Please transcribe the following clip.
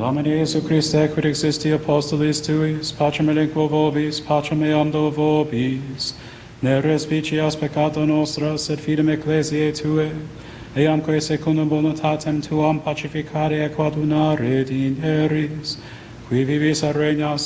Domine Iesu Christe, quid existi apostolis tuis, pacem elenquo vobis, pacem eam do vobis, ne respicias peccato nostra, sed fidem ecclesiae Tue, eamque secundum voluntatem Tuam pacificare et coadunare dineris, qui vivis et regnas